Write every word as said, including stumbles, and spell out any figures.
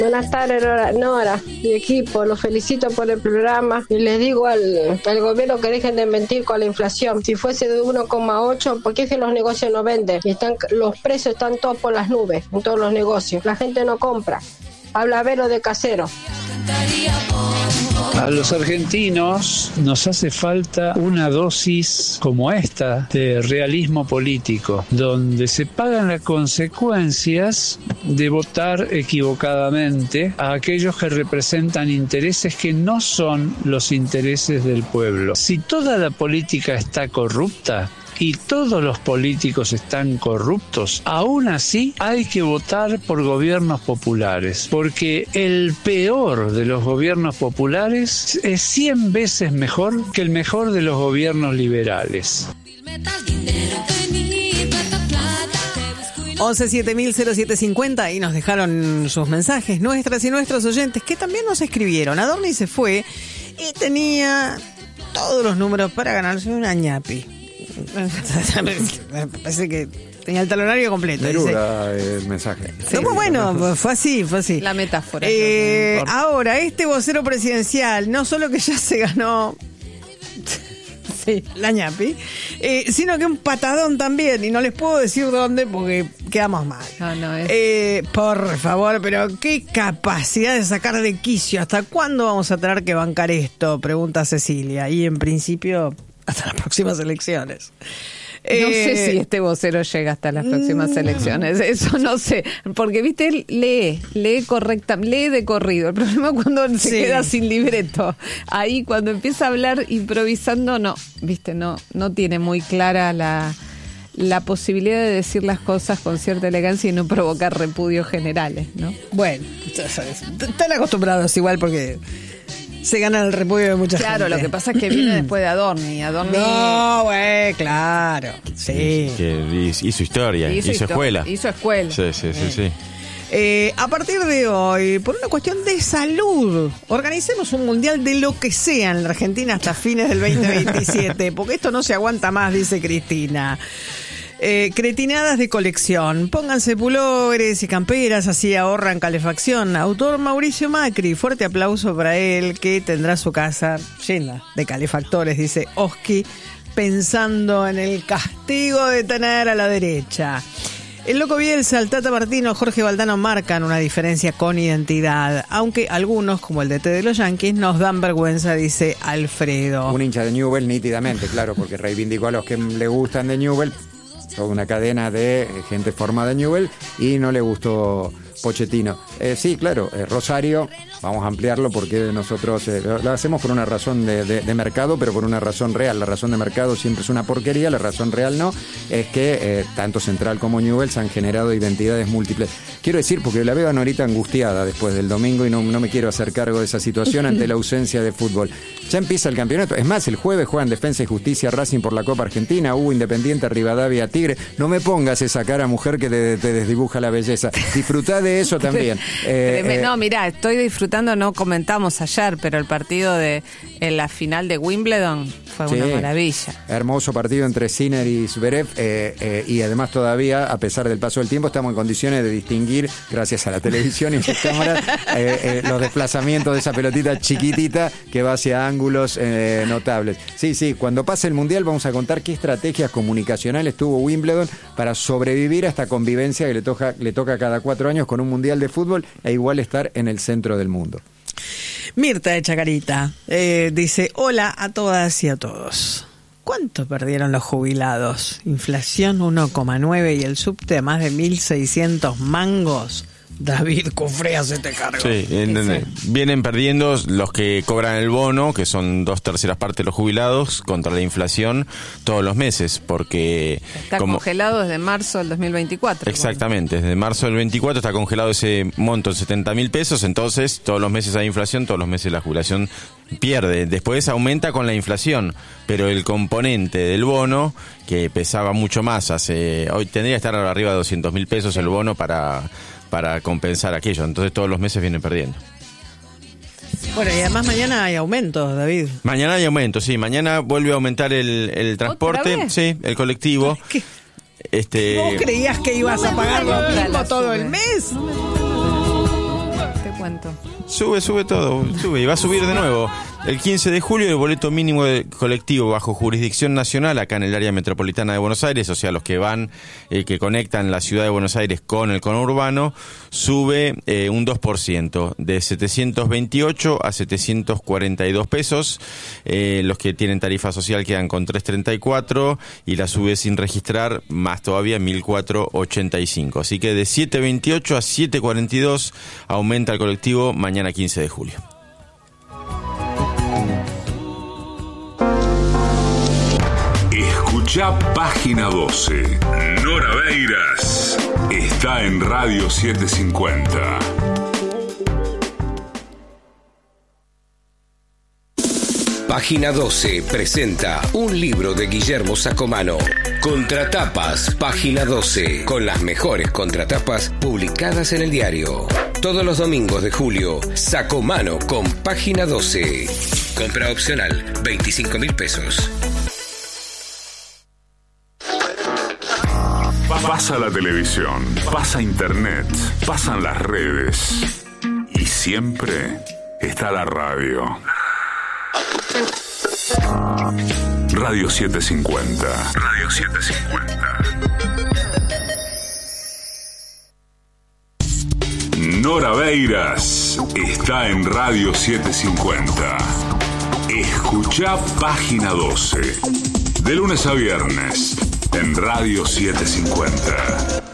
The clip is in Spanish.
Buenas tardes, Nora, Nora, mi equipo, los felicito por el programa y les digo al, al gobierno que dejen de mentir con la inflación. Si fuese de uno coma ocho, ¿por qué es que los negocios no venden? Y están, los precios están todos por las nubes en todos los negocios. La gente no compra. Habla Vero de Casero. A los argentinos nos hace falta una dosis como esta de realismo político, donde se pagan las consecuencias de votar equivocadamente a aquellos que representan intereses que no son los intereses del pueblo. Si toda la política está corrupta, y todos los políticos están corruptos, aún así hay que votar por gobiernos populares, porque el peor de los gobiernos populares es cien veces mejor que el mejor de los gobiernos liberales. once siete mil cero siete cincuenta y nos dejaron sus mensajes, nuestras y nuestros oyentes, que también nos escribieron. Adorni se fue y tenía todos los números para ganarse una ñapi. Me parece que tenía el talonario completo. Neruda el mensaje. Sí, no, bueno, fue así, fue así. La metáfora. Eh, ahora, este vocero presidencial, no solo que ya se ganó sí, la ñapi, eh, sino que un patadón también, y no les puedo decir dónde porque quedamos mal. No, no, es... eh, por favor, pero qué capacidad de sacar de quicio. ¿Hasta cuándo vamos a tener que bancar esto? Pregunta Cecilia. Y en principio, hasta las próximas elecciones. No eh, sé si este vocero llega hasta las próximas elecciones, eso no sé, porque viste, él lee, lee correcta, lee de corrido. El problema es cuando se sí. queda sin libreto. Ahí cuando empieza a hablar improvisando, no, viste, no, no tiene muy clara la, la posibilidad de decir las cosas con cierta elegancia y no provocar repudios generales, ¿no? Bueno, están acostumbrados igual porque se gana el repudio de mucha claro, gente. Claro, lo que pasa es que viene después de Adorni. Adorni... No, güey, claro. Sí. Que hizo historia, hizo, hizo escuela. Hizo escuela. Sí, sí, sí, sí. Eh, a partir de hoy, por una cuestión de salud, organicemos un mundial de lo que sea en la Argentina hasta fines del veinte veintisiete, porque esto no se aguanta más, dice Cristina. Eh, cretinadas de colección. Pónganse pulóveres y camperas, así ahorran calefacción. Autor Mauricio Macri, fuerte aplauso para él, que tendrá su casa llena de calefactores, dice Oski, pensando en el castigo de tener a la derecha. El Loco Bielsa, el Tata Martino, Jorge Valdano marcan una diferencia con identidad, aunque algunos, como el D T de los Yankees, nos dan vergüenza, dice Alfredo. Un hincha de Newell nítidamente, claro, porque reivindicó a los que le gustan de Newell, toda una cadena de gente formada de Newell, y no le gustó Pochettino. Eh, sí, claro, eh, Rosario, vamos a ampliarlo porque nosotros eh, lo, lo hacemos por una razón de, de, de mercado, pero por una razón real. La razón de mercado siempre es una porquería, la razón real no, es que eh, tanto Central como Newell's han generado identidades múltiples. Quiero decir, porque la veo a Norita angustiada después del domingo y no, no me quiero hacer cargo de esa situación ante la ausencia de fútbol. Ya empieza el campeonato. Es más, el jueves juegan Defensa y Justicia Racing por la Copa Argentina, hubo Independiente, Rivadavia, Tigre. No me pongas esa cara, mujer, que te, te desdibuja la belleza. Disfrutá de eso también. Eh, eh, no, mirá, estoy disfrutando, no comentamos ayer, pero el partido de en la final de Wimbledon fue sí, una maravilla. Hermoso partido entre Sinner y Zverev, eh, eh, y además todavía, a pesar del paso del tiempo, estamos en condiciones de distinguir, gracias a la televisión y sus cámaras, eh, eh, los desplazamientos de esa pelotita chiquitita que va hacia ángulos eh, notables. Sí, sí, cuando pase el Mundial vamos a contar qué estrategias comunicacionales tuvo Wimbledon para sobrevivir a esta convivencia que le toca, le toca cada cuatro años con un Mundial de fútbol e igual estar en el centro del mundo. Mirta de Chacarita eh, dice: hola a todas y a todos. ¿Cuánto perdieron los jubilados? Inflación uno coma nueve y el subte a más de mil seiscientos mangos. David Cufrea se te cargo. Sí, en, en, vienen perdiendo los que cobran el bono, que son dos terceras partes de los jubilados, contra la inflación todos los meses, porque... Está como, congelado desde marzo del dos mil veinticuatro. Exactamente, desde marzo del veinticuatro está congelado ese monto en setenta mil pesos, entonces todos los meses hay inflación, todos los meses la jubilación pierde. Después aumenta con la inflación, pero el componente del bono, que pesaba mucho más, hace hoy tendría que estar arriba de doscientos mil pesos el bono para... para compensar aquello, entonces todos los meses vienen perdiendo. Bueno, y además mañana hay aumentos, David. Mañana hay aumentos, sí, mañana vuelve a aumentar el, el transporte, sí, el colectivo. ¿Qué? Este... ¿Vos creías que ibas a pagar lo mismo todo el mes? cuento. Sube, sube todo, sube y va a subir de nuevo. El quince de julio el boleto mínimo de colectivo bajo jurisdicción nacional acá en el área metropolitana de Buenos Aires, o sea, los que van, eh, que conectan la ciudad de Buenos Aires con el conurbano, sube eh, un dos por ciento, de setecientos veintiocho a setecientos cuarenta y dos pesos. Eh, los que tienen tarifa social quedan con trescientos treinta y cuatro y la sube sin registrar más todavía mil cuatrocientos ochenta y cinco. Así que de setecientos veintiocho a setecientos cuarenta y dos aumenta el colectivo mañana quince de julio. Escucha Página doce. Nora Beiras está en Radio setecientos cincuenta. Página doce presenta un libro de Guillermo Sacomano. Contratapas, Página doce, con las mejores contratapas publicadas en el diario. Todos los domingos de julio, Sacomano con Página doce. Compra opcional, veinticinco mil pesos. Pasa la televisión, pasa internet, pasan las redes y siempre está la radio. Radio setecientos cincuenta. Radio setecientos cincuenta. Nora Beiras está en Radio setecientos cincuenta. Escucha Página doce. De lunes a viernes en Radio setecientos cincuenta.